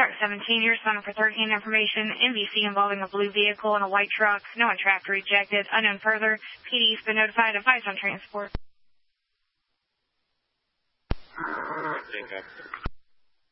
Truck 17, you're responding for 13 information. NBC involving a blue vehicle and a white truck. No one trapped or ejected. Unknown further. PD's been notified. Advice on transport.